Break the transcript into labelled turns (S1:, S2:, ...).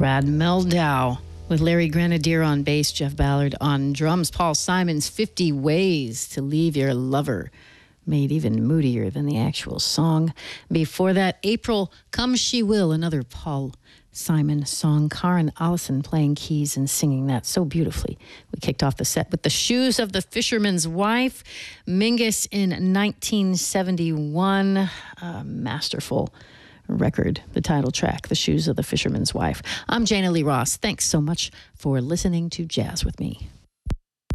S1: Brad Mehldau with Larry Grenadier on bass, Jeff Ballard on drums. Paul Simon's 50 Ways to Leave Your Lover, made even moodier than the actual song. Before that, April Come She Will, another Paul Simon song. Karen Allison playing keys and singing that so beautifully. We kicked off the set with The Shoes of the Fisherman's Wife, Mingus in 1971. Masterful record, the title track, The Shoes of the Fisherman's Wife. I'm Jana Lee Ross. Thanks so much for listening to Jazz with Me.